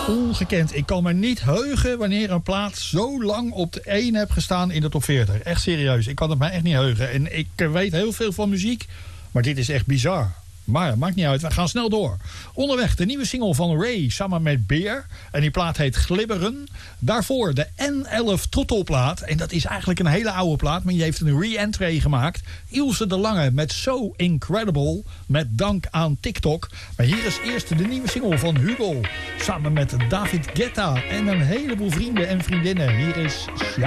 Ongekend. Ik kan me niet heugen wanneer een plaat zo lang op de 1 heb gestaan in de top 40. Echt serieus. Ik kan het mij echt niet heugen. En ik weet heel veel van muziek, maar dit is echt bizar. Maar maakt niet uit, we gaan snel door. Onderweg de nieuwe single van Ray samen met Beer. En die plaat heet Glibberen. Daarvoor de N11 Trottelplaat. En dat is eigenlijk een hele oude plaat, maar die heeft een re-entry gemaakt. Ilse de Lange met So Incredible. Met dank aan TikTok. Maar hier is eerst de nieuwe single van Hugo. Samen met David Guetta en een heleboel vrienden en vriendinnen. Hier is